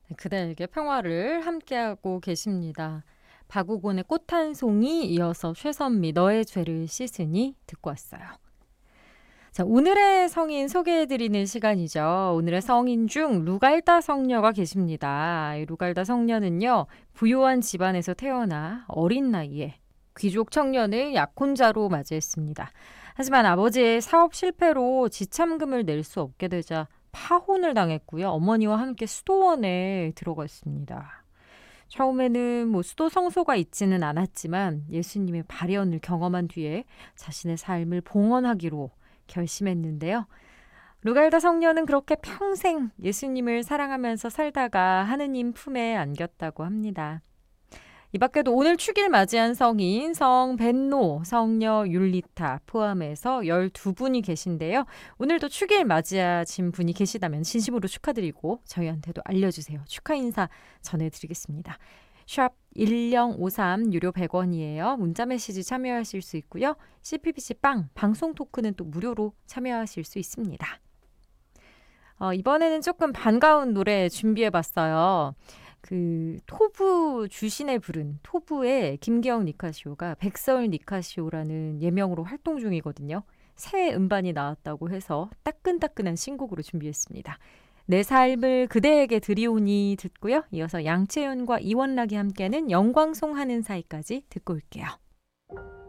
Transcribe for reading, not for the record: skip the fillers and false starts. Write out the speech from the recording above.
그대에게 평화를 함께하고 계십니다. 박우곤의 꽃 한 송이, 이어서 최선미 너의 죄를 씻으니 듣고 왔어요. 자, 오늘의 성인 소개해드리는 시간이죠. 오늘의 성인 중 루갈다 성녀가 계십니다. 이 루갈다 성녀는요, 부유한 집안에서 태어나 어린 나이에 귀족 청년을 약혼자로 맞이했습니다. 하지만 아버지의 사업 실패로 지참금을 낼 수 없게 되자 파혼을 당했고요. 어머니와 함께 수도원에 들어갔습니다. 처음에는 수도 성소가 있지는 않았지만 예수님의 발현을 경험한 뒤에 자신의 삶을 봉헌하기로 결심했는데요. 루갈다 성녀는 그렇게 평생 예수님을 사랑하면서 살다가 하느님 품에 안겼다고 합니다. 이 밖에도 오늘 축일 맞이한 성인 성 벤노, 성녀 율리타 포함해서 12분이 계신데요. 오늘도 축일 맞이하신 분이 계시다면 진심으로 축하드리고 저희한테도 알려주세요. 축하 인사 전해드리겠습니다. 샵 1053 유료 100원이에요. 문자 메시지 참여하실 수 있고요. CPBC 빵 방송 토크는 또 무료로 참여하실 수 있습니다. 이번에는 조금 반가운 노래 준비해봤어요. 토부 주신의 부른 토부의 김기영 니카시오가 백설 니카시오라는 예명으로 활동 중이거든요. 새 음반이 나왔다고 해서 따끈따끈한 신곡으로 준비했습니다. 내 삶을 그대에게 드리오니 듣고요. 이어서 양채연과 이원락이 함께하는 영광송 하는 사이까지 듣고 올게요.